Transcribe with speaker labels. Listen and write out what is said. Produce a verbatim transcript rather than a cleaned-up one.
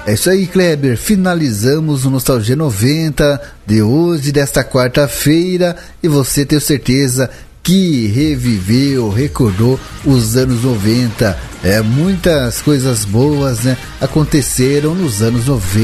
Speaker 1: É isso aí, Kleber. Finalizamos o Nostalgia noventa de hoje, desta quarta-feira. E você, tenho certeza que reviveu, recordou os anos noventa. É, muitas coisas boas, né, aconteceram nos anos noventa.